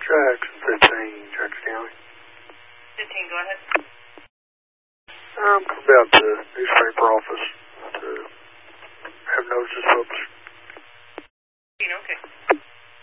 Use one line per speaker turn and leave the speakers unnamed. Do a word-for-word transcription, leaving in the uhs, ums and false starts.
Jackson fifteen, Jackson County.
fifteen, go ahead.
I'm about the newspaper office to have notices published.